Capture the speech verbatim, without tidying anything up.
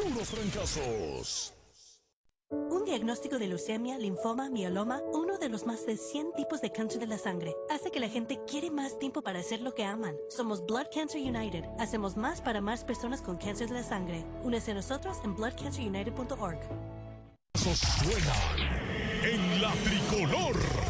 puros fracasos. Un diagnóstico de leucemia, linfoma, mieloma, uno de los más de cien tipos de cáncer de la sangre, hace que la gente quiere más tiempo para hacer lo que aman. Somos Blood Cancer United. Hacemos más para más personas con cáncer de la sangre. Únese a nosotros en blood cancer united punto org. Suenan en la tricolor.